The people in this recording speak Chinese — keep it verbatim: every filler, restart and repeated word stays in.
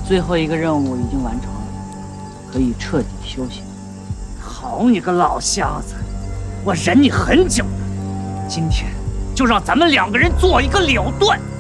最后一个任务已经完成了，可以彻底休息。 好你个老瞎子，我忍你很久了，今天就让咱们两个人做一个了断。